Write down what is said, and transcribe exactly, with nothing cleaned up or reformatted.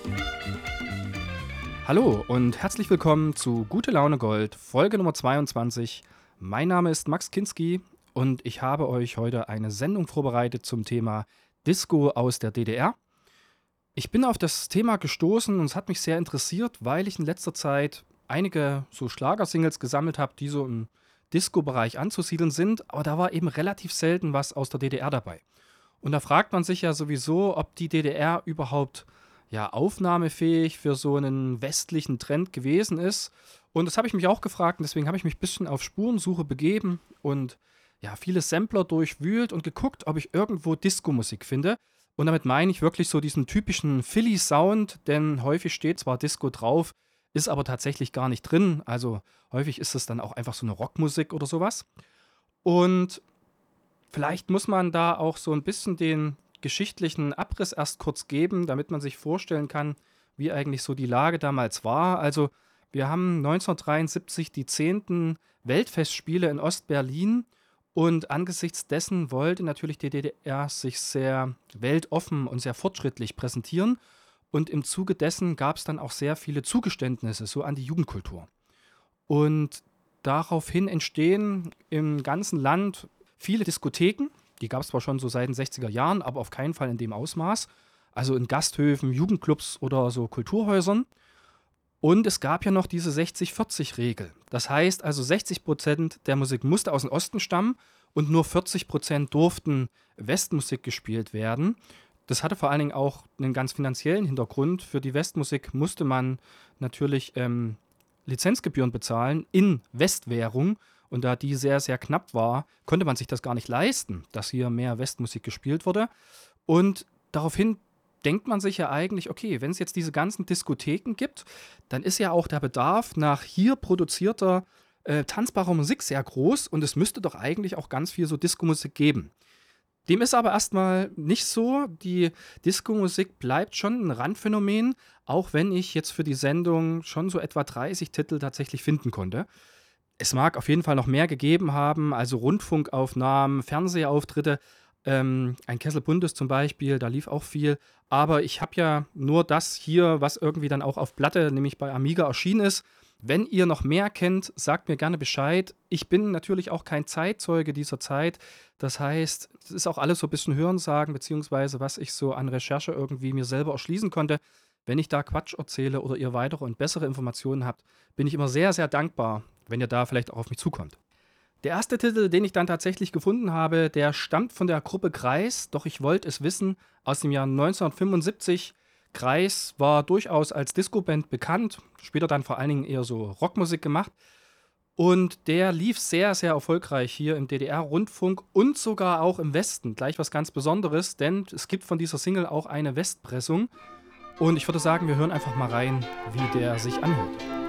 Hallo und herzlich willkommen zu Gute Laune Gold, Folge Nummer zweiundzwanzig. Mein Name ist Max Kinski und ich habe euch heute eine Sendung vorbereitet zum Thema Disco aus der D D R. Ich bin auf das Thema gestoßen und es hat mich sehr interessiert, weil ich in letzter Zeit einige so Schlagersingles gesammelt habe, die so im Disco-Bereich anzusiedeln sind, aber da war eben relativ selten was aus der D D R dabei. Und da fragt man sich ja sowieso, ob die D D R überhaupt ja, aufnahmefähig für so einen westlichen Trend gewesen ist. Und das habe ich mich auch gefragt und deswegen habe ich mich ein bisschen auf Spurensuche begeben und ja, viele Sampler durchwühlt und geguckt, ob ich irgendwo Disco-Musik finde. Und damit meine ich wirklich so diesen typischen Philly-Sound, denn häufig steht zwar Disco drauf, ist aber tatsächlich gar nicht drin. Also häufig ist es dann auch einfach so eine Rockmusik oder sowas. Und vielleicht muss man da auch so ein bisschen den geschichtlichen Abriss erst kurz geben, damit man sich vorstellen kann, wie eigentlich so die Lage damals war. Also wir haben neunzehnhundertdreiundsiebzig die zehnten Weltfestspiele in Ostberlin und angesichts dessen wollte natürlich die D D R sich sehr weltoffen und sehr fortschrittlich präsentieren und im Zuge dessen gab es dann auch sehr viele Zugeständnisse so an die Jugendkultur. Und daraufhin entstehen im ganzen Land viele Diskotheken. Die gab es zwar schon so seit den sechziger Jahren, aber auf keinen Fall in dem Ausmaß. Also in Gasthöfen, Jugendclubs oder so Kulturhäusern. Und es gab ja noch diese sechzig vierzig Regel. Das heißt also, sechzig Prozent der Musik musste aus dem Osten stammen und nur vierzig Prozent durften Westmusik gespielt werden. Das hatte vor allen Dingen auch einen ganz finanziellen Hintergrund. Für die Westmusik musste man natürlich ähm, Lizenzgebühren bezahlen in Westwährung. Und da die sehr, sehr knapp war, konnte man sich das gar nicht leisten, dass hier mehr Westmusik gespielt wurde. Und daraufhin denkt man sich ja eigentlich, okay, wenn es jetzt diese ganzen Diskotheken gibt, dann ist ja auch der Bedarf nach hier produzierter, äh, tanzbarer Musik sehr groß und es müsste doch eigentlich auch ganz viel so Diskomusik geben. Dem ist aber erstmal nicht so. Die Diskomusik bleibt schon ein Randphänomen, auch wenn ich jetzt für die Sendung schon so etwa dreißig Titel tatsächlich finden konnte. Es mag auf jeden Fall noch mehr gegeben haben, also Rundfunkaufnahmen, Fernsehauftritte, ähm, ein Kessel Bundes zum Beispiel, da lief auch viel. Aber ich habe ja nur das hier, was irgendwie dann auch auf Platte, nämlich bei Amiga erschienen ist. Wenn ihr noch mehr kennt, sagt mir gerne Bescheid. Ich bin natürlich auch kein Zeitzeuge dieser Zeit. Das heißt, es ist auch alles so ein bisschen Hörensagen, beziehungsweise was ich so an Recherche irgendwie mir selber erschließen konnte. Wenn ich da Quatsch erzähle oder ihr weitere und bessere Informationen habt, bin ich immer sehr, sehr dankbar, wenn ihr da vielleicht auch auf mich zukommt. Der erste Titel, den ich dann tatsächlich gefunden habe, der stammt von der Gruppe Kreis, doch ich wollte es wissen, aus dem Jahr neunzehnhundertfünfundsiebzig. Kreis war durchaus als Disco-Band bekannt, später dann vor allen Dingen eher so Rockmusik gemacht. Und der lief sehr, sehr erfolgreich hier im D D R-Rundfunk und sogar auch im Westen. Gleich was ganz Besonderes, denn es gibt von dieser Single auch eine Westpressung. Und ich würde sagen, wir hören einfach mal rein, wie der sich anhört.